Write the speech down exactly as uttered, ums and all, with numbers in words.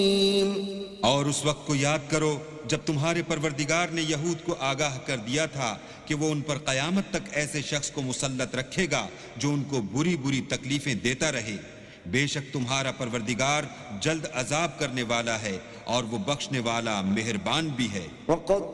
और उस वक्त को याद करो जब तुम्हारे परवरदिगार ने यहूद को आगाह कर दिया था कि वो उन पर कयामत तक ऐसे शख्स को मुसल्लत रखेगा जो उनको बुरी बुरी तकलीफें देता रहे। बेशक तुम्हारा परवरदिगार जल्द अजाब करने वाला है और वो बख्शने वाला मेहरबान भी है।